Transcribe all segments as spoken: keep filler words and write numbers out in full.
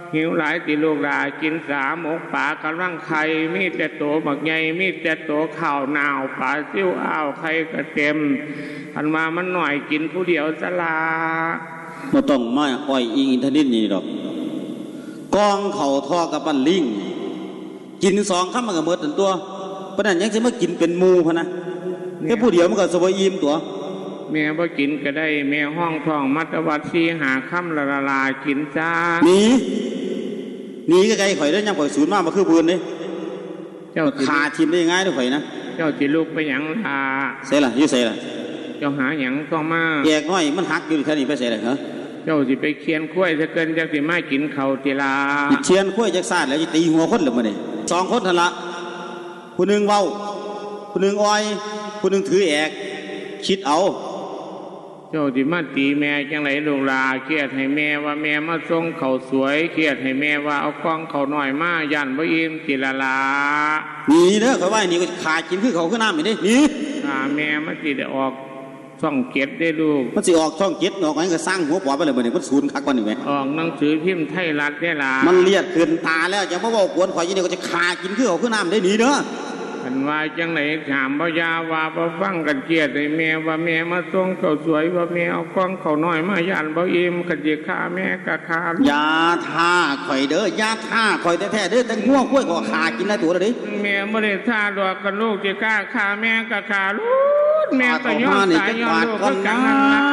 หิวหลายติลูกหลากินสามหมกป่ากำลังไข่มีแต่โตหมักใหญ่มีแต่โตข้าวหนาวป่าซิ่วอ้าวไข่กระเต็มอันมามันหน่อยกินผู้เดียวสลาบ่ต้องมาอ้อยอิงอินทนิดนี่ดอกกองเข่าทอกับปั้นลิงกินสองคำมันก็หมดตัวเพราะนั้นยังสิมากินเป็นหมู่พะนะแค่ผู้เดียวมันก็สบายอิ่มตัวแม่บ่กินก็ได้แม่ห้องท้องมัตวัดสีหาค่ำละละลากินจ้าหนีหนีไกลๆข่อยได้ยังข่อยศูนย์มากมาคือปืนนี่เจ้าขาทิมได้ง่ายด้วยข่อยนะเจ้าจิลูกไปหยังลาเสล่ะอยู่เสล่ะเจ้าหาหยังก็มาแยกน้อยมันหักอยู่แค่นี้ไปเสล่ะเหรอเจ้าสิไปเคียนข้วยจะเกินจะสิมากินเขาตีลาเคียนข้วยจักซาดแล้วจะตีหัวคนหรือไม่เนี่ยสองคนทันละผู้หนึ่งเว้าผู้หนึ่งอ้อยผู้หนึ่งถือแอกคิดเอาเจ้าที่มาตีแม่จังไรลูกลาเครียดให้แม่ว่าแม่มาส่งเขาสวยเครียดให้แม่ว่าเอากล้องเขาหน่อยมายันบ่อิ่มติละลาหนีเด้อเขาว่านี่ก็ขากินคือเขาขึ้นน้ำไม่ได้หนีขาแม่มันสิได้ออกช่องเก็ดได้ลูกมันสิออกช่องเก็ดออกงั้นก็สร้างหัวปอไปเลยบ่เนี่ยมันศูนย์คักกว่านี่ไหมออกหนังสือพิมพ์ไทยรัฐได้ล่ะมันเลียดเกินตาแล้วจะมาบอกกวนข่อยยี่นี่ก็จะขากินคือเขาขึ้นน้ำได้หนีเด้อคันว่าจังไหนถามบ่ยาว่าบ่ฟังกันเกียดให้แม่ว่าแม่มาส่งเขาสวยว่าแม่เอากล้องเขาน้อยมาย่านบ่อิ่มคันสิฆ่าแม่ก็ฆ่ายาท่าข่อยเด้อยาท่าข่อยแท้ๆเด้อแต่งัวข้วยก็ขากินได้ตัวละดิแม่บ่ได้ท่าดอกกันลูกสิกล้าฆ่าแม่ก็ฆ่าลูกแม่ก็ยอมตายยอมลูกก็จังนั้นล่ะ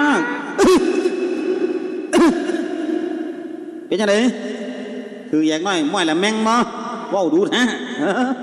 เป็นจังได๋คืออย่างน้อยม้อยละแม่งบ่เว้าดูแท้